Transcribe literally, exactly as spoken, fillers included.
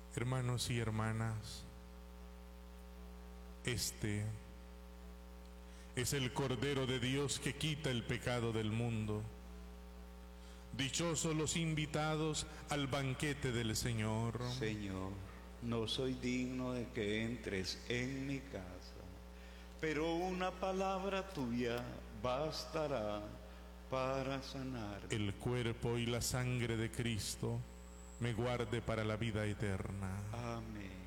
Hermanos y hermanas, este es el Cordero de Dios que quita el pecado del mundo. Dichosos los invitados al banquete del Señor. Señor, no soy digno de que entres en mi casa, pero una palabra tuya bastará para sanar. El cuerpo y la sangre de Cristo me guarde para la vida eterna. Amén.